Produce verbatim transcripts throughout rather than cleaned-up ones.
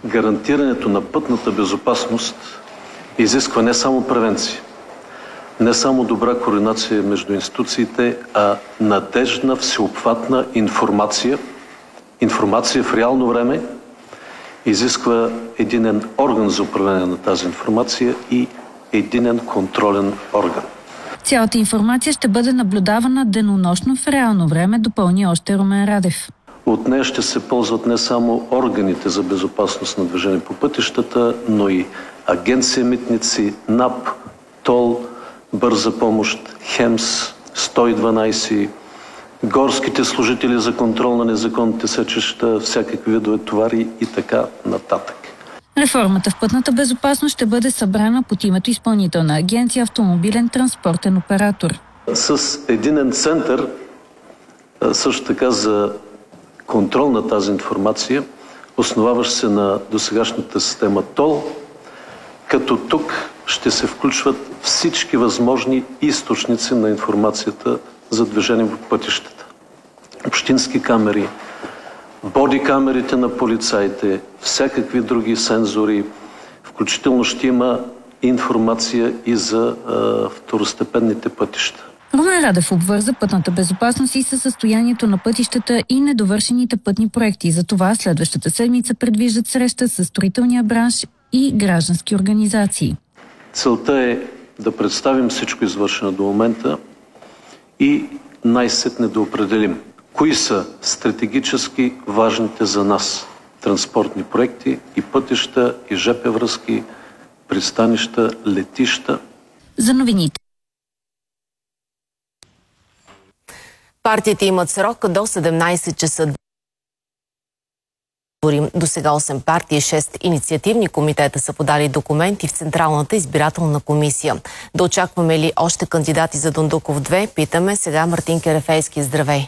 гарантирането на пътната безопасност изисква не само превенция, не само добра координация между институциите, а надеждна, всеобхватна информация. Информация в реално време изисква единен орган за управление на тази информация и единен контролен орган. Цялата информация ще бъде наблюдавана денонощно в реално време, допълни още Румен Радев. От нея ще се ползват не само органите за безопасност на движение по пътищата, но и Агенция Митници, НАП, ТОЛ, Бърза помощ, ХЕМС, сто и дванайсет, горските служители за контрол на незаконните сечища, всякакви видове товари и така нататък. Реформата в пътната безопасност ще бъде събрана под името Изпълнителна агенция Автомобилен транспортен оператор. С единен център, също така за контрол на тази информация, основаващ се на досегашната система ТОЛ, като тук ще се включват всички възможни източници на информацията за движение по пътищата. Общински камери, бодикамерите на полицаите, всякакви други сензори, включително ще има информация и за а, второстепенните пътища. Румен Радев обвърза пътната безопасност и със състоянието на пътищата и недовършените пътни проекти. Затова следващата седмица предвиждат среща с строителния бранш и граждански организации. Целта е да представим всичко извършено до момента и най-сетне да определим кои са стратегически важните за нас транспортни проекти и пътища, и жп връзки, пристанища, летища. За новините. Партиите имат срок до седемнайсет часа. До сега осем партии и шест инициативни комитета са подали документи в Централната избирателна комисия. Да очакваме ли още кандидати за Дондуков две? Питаме сега Мартин Керефейски. Здравей!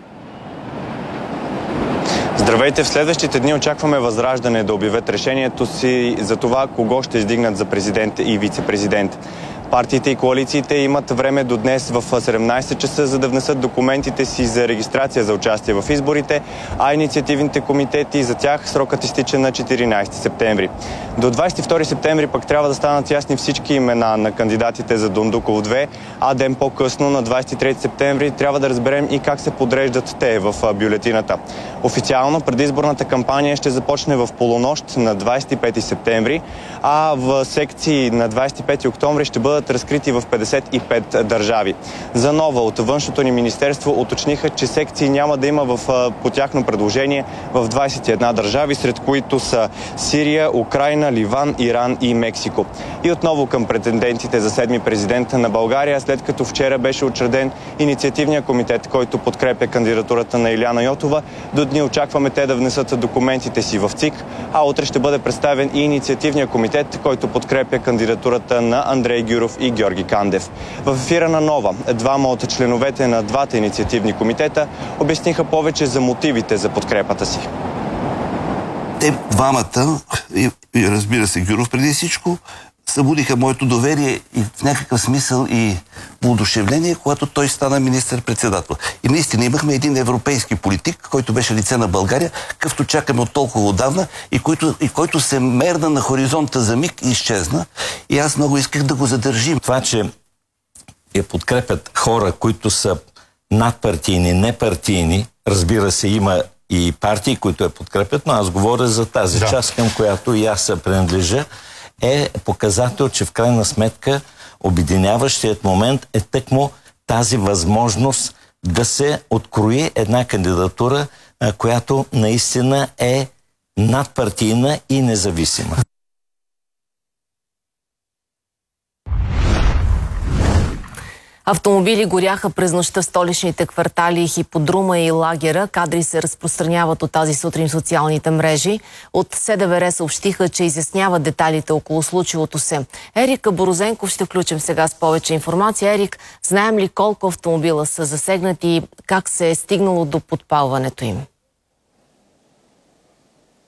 Здравейте! В следващите дни очакваме Възраждане да обявят решението си за това кого ще издигнат за президент и вице-президент. Партиите и коалициите имат време до днес в седемнайсет часа, за да внесат документите си за регистрация за участие в изборите, а инициативните комитети за тях срокът изтича на четиринайсети септември. До двайсет и втори септември пък трябва да станат ясни всички имена на кандидатите за Дондуков две, а ден по-късно, на двайсет и трети септември, трябва да разберем и как се подреждат те в бюлетината. Официално предизборната кампания ще започне в полунощ на двайсет и пети септември, а в секции на двайсет и пети октомври ще бъдат разкрити в петдесет и пет държави. За нова от външното ни министерство уточниха, че секции няма да има в, по тяхно предложение в двайсет и една държави, сред които са Сирия, Украйна, Ливан, Иран и Мексико. И отново към претендентите за седми президент на България, след като вчера беше учреден инициативния комитет, който подкрепя кандидатурата на Илияна Йотова. До дни очакваме те да внесат документите си в ЦИК, а утре ще бъде представен и инициативния комитет, който подкрепя кандидатурата на Андрей Гюров и Георги Кандев. В ефира на Нова, двама от членовете на двата инициативни комитета обясниха повече за мотивите за подкрепата си. Те двамата, и, и разбира се Гюров преди всичко, събудиха моето доверие и в някакъв смисъл и воодушевление, когато той стана министър-председател. И наистина имахме един европейски политик, който беше лице на България, къвто чакаме от толкова отдавна и който, и който се мерна на хоризонта за миг и изчезна. И аз много исках да го задържим. Това, че я подкрепят хора, които са надпартийни, непартийни, разбира се, има и партии, които я подкрепят, но аз говоря за тази да. част, към която и аз се принадлежа, е показател, че в крайна сметка обединяващият момент е тъкмо тази възможност да се открои една кандидатура, която наистина е надпартийна и независима. Автомобили горяха през нощта в столичните квартали Хиподрума и Лагера. Кадри се разпространяват от тази сутрин в социалните мрежи. От СДВР съобщиха, че изясняват детайлите около случилото се. Ерик Борозенков ще включим сега с повече информация. Ерик, знаем ли колко автомобила са засегнати и как се е стигнало до подпалването им?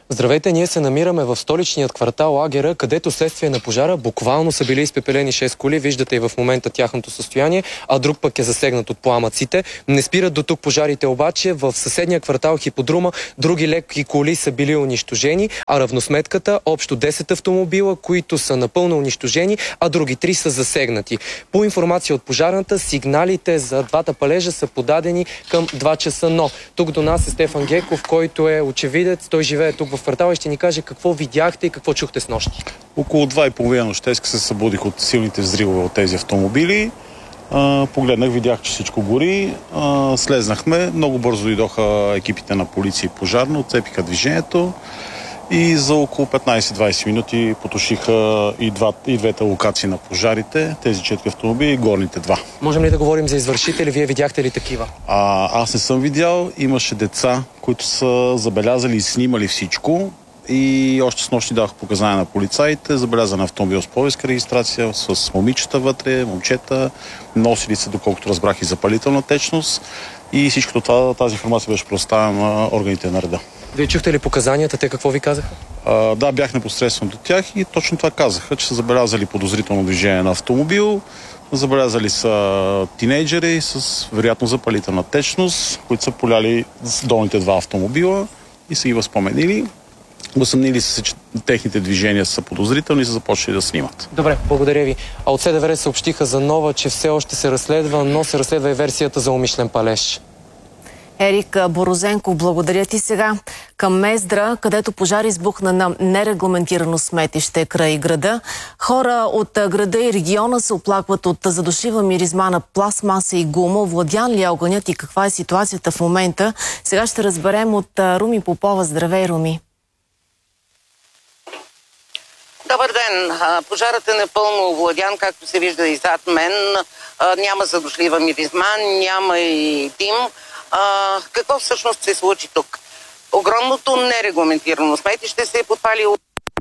Здравейте, ние се намираме в столичният квартал Лагера, където следствие на пожара буквално са били изпепелени шест коли. Виждате и в момента тяхното състояние, а друг пък е засегнат от пламъците. Не спират до тук пожарите обаче. В съседния квартал Хиподрума други леки коли са били унищожени, а равносметката общо десет автомобила, които са напълно унищожени, а други три са засегнати. По информация от пожарната, сигналите за двата палежа са подадени към два часа, но тук до нас е Стефан Геков, който е очевидец. Той живее тук в квартала и ще ни каже какво видяхте и какво чухте с нощи. Около два и половина нощеска се събудих от силните взривове от тези автомобили. А, погледнах, видях, че всичко гори. А, слезнахме. Много бързо дойдоха екипите на полиция и пожарно, отцепиха движението и за около петнайсет-двайсет минути потушиха и, два, и двете локации на пожарите, тези четири автомобили и горните два. Можем ли да говорим за извършители? Вие видяхте ли такива? А, аз не съм видял. Имаше деца, които са забелязали и снимали всичко. И още с нощи дадох показания на полицаите. Забелязан автомобил с по-ниска регистрация, с момичета вътре, момчета. Носили се, доколкото разбрах, и запалителна течност. И всичкото това, тази информация беше предоставена на органите на реда. Вие чухте ли показанията? Те какво ви казаха? А, да, бях непосредствено до тях и точно това казаха, че са забелязали подозрително движение на автомобил. Забелязали са тинейджери с вероятно запалителна течност, които са поляли с долните два автомобила и са ги възпоменили. Усъмнили се, че техните движения са подозрителни и са започнали да снимат. Добре, благодаря ви. А от СДВР съобщиха за нова, че все още се разследва, но се разследва и версията за умишлен палеж. Ерик Борозенко, благодаря ти. Сега към Мездра, където пожар избухна на нерегламентирано сметище край града. Хора от града и региона се оплакват от задушива миризма на пластмаса и гума. Овладян ли е огънят и каква е ситуацията в момента? Сега ще разберем от Руми Попова. Здравей, Руми! Добър ден! Пожарът е напълно овладян, както се вижда и зад мен. Няма задушлива миризма, няма и дим. А, какво всъщност се случи тук? Огромното нерегламентирано сметище се е подпалило.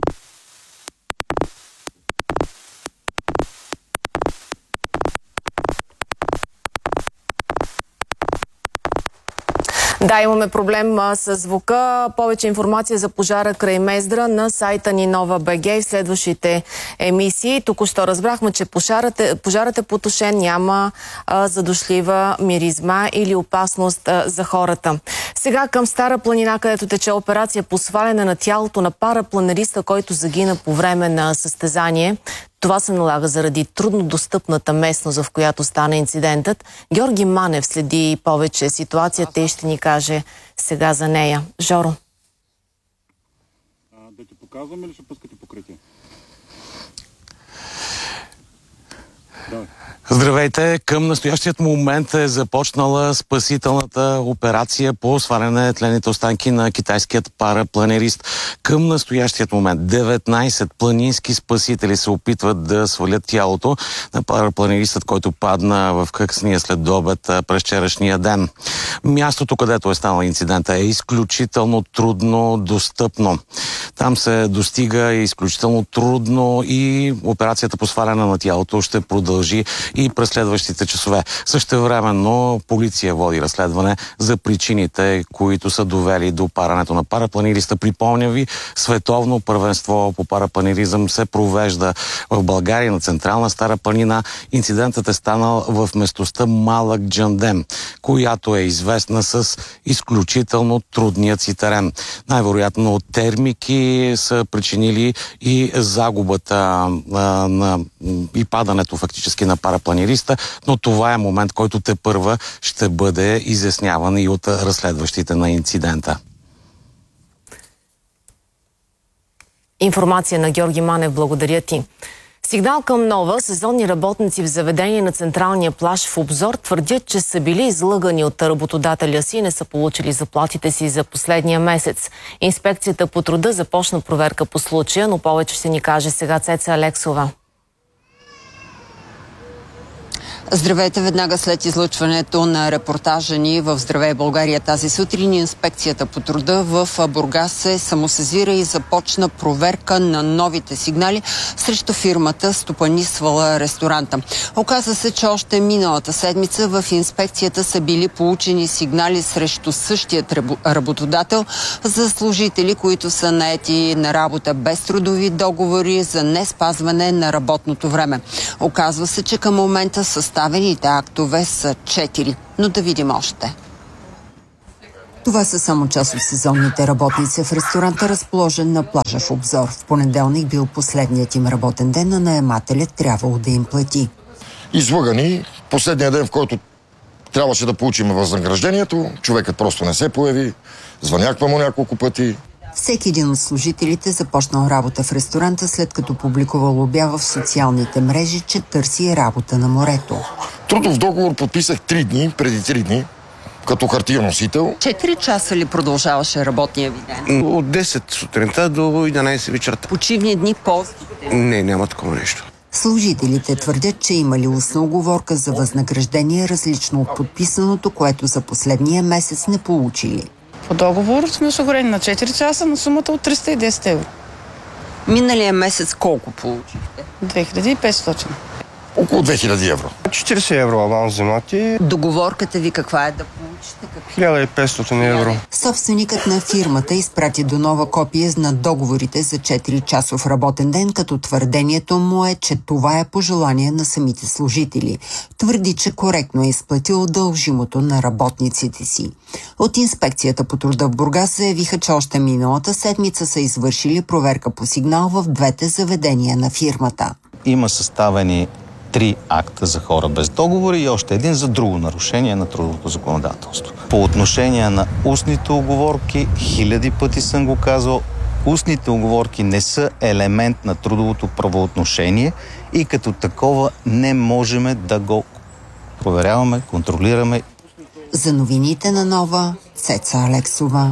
Да, имаме проблем а, с звука. Повече информация за пожара край Мездра на сайта ни Нова БГ и в следващите емисии. Току-що разбрахме, че пожарът е, пожарът е потушен, няма а, задушлива миризма или опасност а, за хората. Сега към Стара планина, където тече операция по сваляне на тялото на парапланериста, който загина по време на състезание. Това се налага заради труднодостъпната местност, в която стана инцидентът. Георги Манев следи повече ситуацията и ще ни каже сега за нея. Жоро. А, да ти показвам или ще пускате покритие? Да. Здравейте! Към настоящият момент е започнала спасителната операция по сваляне на тлените останки на китайският парапланерист. Към настоящият момент деветнайсет планински спасители се опитват да свалят тялото на парапланеристът, който падна в късния следобед през вчерашния ден. Мястото, където е станал инцидента, е изключително трудно достъпно. Там се достига изключително трудно и операцията по сваляне на тялото ще продължи и през следващите часове. Същевременно полиция води разследване за причините, които са довели до парането на парапланириста. Припомня ви, световно първенство по парапланиризъм се провежда в България на Централна Стара планина. Инцидентът е станал в местността Малък Джандем, която е известна с изключително трудният си терен. Най-вероятно от термики са причинили и загубата а, на, и падането фактически на парапланириста, но това е момент, който тепърва ще бъде изясняван и от разследващите на инцидента. Информация на Георги Манев, благодаря ти. Сигнал към Нова. Сезонни работници в заведение на Централния плаж в Обзор твърдят, че са били излъгани от работодателя си и не са получили заплатите си за последния месец. Инспекцията по труда започна проверка по случая, но повече ще ни каже сега Цеца Алексова. Здравейте, веднага след излъчването на репортажа ни в Здравей България тази сутрин, инспекцията по труда в Бургас се самосезира и започна проверка на новите сигнали срещу фирмата, стопанисвала ресторанта. Оказа се, че още миналата седмица в инспекцията са били получени сигнали срещу същият работодател за служители, които са наети на работа без трудови договори за не спазване на работното време. Оказва се, че към момента съставените актове са четири, но да видим още. Това са само част от сезонните работници в ресторанта, разположен на плажа в Обзор. В понеделник бил последният им работен ден, а наемателят трябвало да им плати. Излъгани, последния ден, в който трябваше да получим възнаграждението, човекът просто не се появи, звъняква му няколко пъти. Всеки един от служителите започнал работа в ресторанта, след като публикувал обява в социалните мрежи, че търси работа на морето. Трудов договор подписах три дни, преди три дни, като хартиен носител. Четири часа ли продължаваше работния ви ден? От десет сутринта до единайсет вечерта. Почивни дни ползвате? Не, няма такова нещо. Служителите твърдят, че имали устна уговорка за възнаграждение, различно от подписаното, което за последния месец не получили. По договор сме осигурени на четири часа на сумата от триста и десет евро. Миналия месец колко получихте? две хиляди и петстотин. Около две хиляди евро. четирийсет евро аванс вземате. Договорката ви каква е да получите? хиляда и петстотин евро. Собственикът на фирмата изпрати до нова копия на договорите за четири часов работен ден, като твърдението му е, че това е пожелание на самите служители. Твърди, че коректно е изплатил дължимото на работниците си. От инспекцията по труда в Бургас заявиха, че още миналата седмица са извършили проверка по сигнал в двете заведения на фирмата. Има съставени три акта за хора без договори и още един за друго нарушение на трудовото законодателство. По отношение на устните уговорки, хиляди пъти съм го казвал, устните уговорки не са елемент на трудовото правоотношение и като такова не можем да го проверяваме, контролираме. За новините на Нова, Цеца Алексова.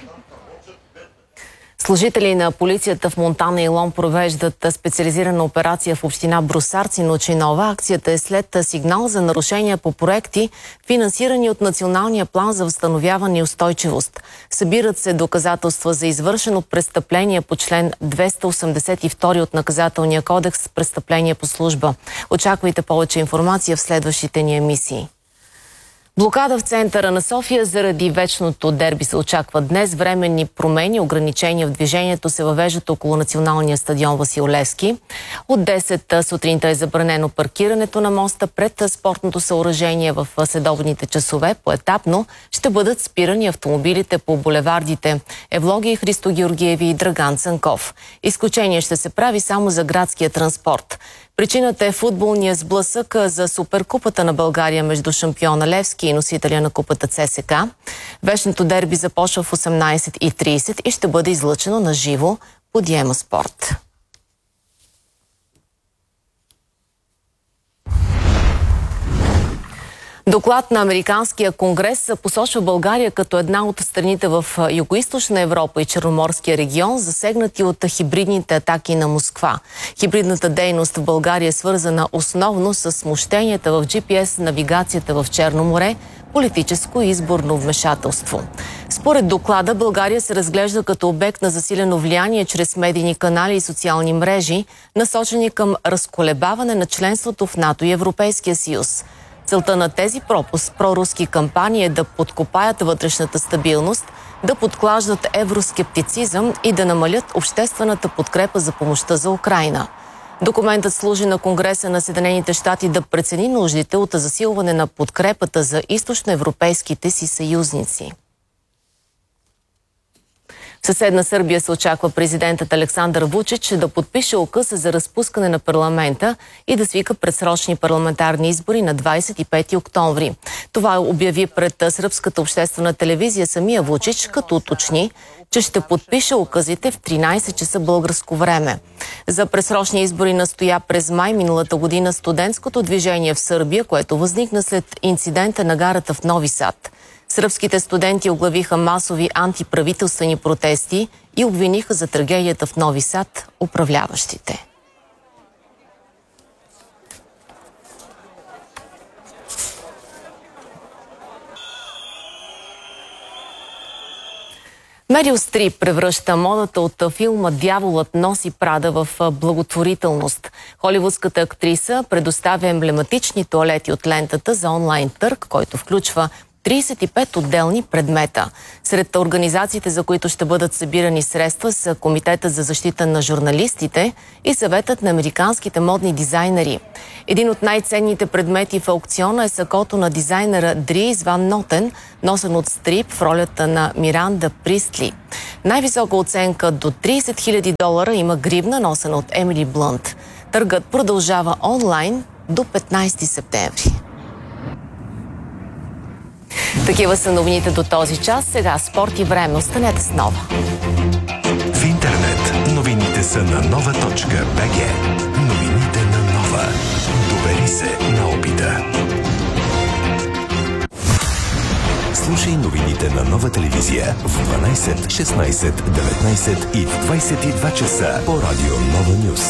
Служители на полицията в Монтана и Лом провеждат специализирана операция в община Брусарци, Ночинова. Акцията е след сигнал за нарушения по проекти, финансирани от Националния план за възстановяване и устойчивост. Събират се доказателства за извършено престъпление по член двеста осемдесет и втори от Наказателния кодекс престъпление по служба. Очаквайте повече информация в следващите ни емисии. Блокада в центъра на София заради вечното дерби се очаква днес. Временни промени, ограничения в движението се въвеждат около националния стадион Васил Левски. От десет сутринта е забранено паркирането на моста пред спортното съоръжение в следобедните часове. Поетапно ще бъдат спирани автомобилите по булевардите Евлогия, Христо Георгиеви и Драган Цанков. Изключение ще се прави само за градския транспорт. Причината е футболния сблъсък за Суперкупата на България между шампиона Левски и носителя на купата ЦСКА. Вечното дерби започва в осемнайсет и трийсет и ще бъде излъчено на живо по Диема Спорт. Доклад на Американския конгрес посочва България като една от страните в Югоизточна Европа и Черноморския регион, засегнати от хибридните атаки на Москва. Хибридната дейност в България е свързана основно с смущенията в джи пи ес навигацията в Черно море, политическо и изборно вмешателство. Според доклада, България се разглежда като обект на засилено влияние чрез медийни канали и социални мрежи, насочени към разколебаване на членството в НАТО и Европейския съюз. Целта на тези пропуск, проруски кампании е да подкопаят вътрешната стабилност, да подклаждат евроскептицизъм и да намалят обществената подкрепа за помощта за Украйна. Документът служи на Конгреса на Съединените щати да прецени нуждите от засилване на подкрепата за източноевропейските си съюзници. В съседна Сърбия се очаква президентът Александър Вучич да подпише указ за разпускане на парламента и да свика предсрочни парламентарни избори на двайсет и пети октомври. Това обяви пред сръбската обществена телевизия самия Вучич, като уточни, че ще подпише указите в тринайсет часа българско време. За предсрочни избори настоя през май миналата година студентското движение в Сърбия, което възникна след инцидента на гарата в Нови Сад. Сръбските студенти оглавиха масови антиправителствени протести и обвиниха за трагедията в Нови Сад управляващите. Мерил Стрип превръща модата от филма «Дяволът носи Прада» в благотворителност. Холивудската актриса предоставя емблематични тоалети от лентата за онлайн търг, който включва тридесет и пет отделни предмета. Сред организациите, за които ще бъдат събирани средства, са Комитетът за защита на журналистите и Съветът на американските модни дизайнери. Един от най-ценните предмети в аукциона е сакото на дизайнера Дries Van Noten, носен от Стрип в ролята на Миранда Пристли. Най-висока оценка до тридесет хиляди долара има гривна, носена от Емили Блънт. Търгът продължава онлайн до петнайсети септември. Такива са новините до този час. Сега спорт и време. Останете с Нова. В интернет новините са на нова точка бг. Новините на Нова. Довери се на опита. Слушай новините на Нова телевизия в дванайсет, шестнайсет, деветнайсет и в двайсет и два часа по радио Нова Нюз.